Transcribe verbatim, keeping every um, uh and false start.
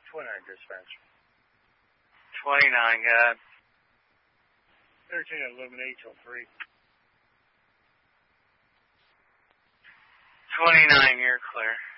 twenty-nine dispatch. twenty-nine, got it. thirteen illuminate till three. twenty-nine, you're clear.